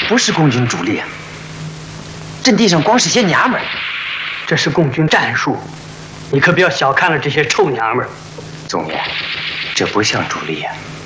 不是共军主力啊！阵地上光是些娘们儿。 这是共军战术，你可不要小看了这些臭娘们儿。 总爷，这不像主力呀、啊。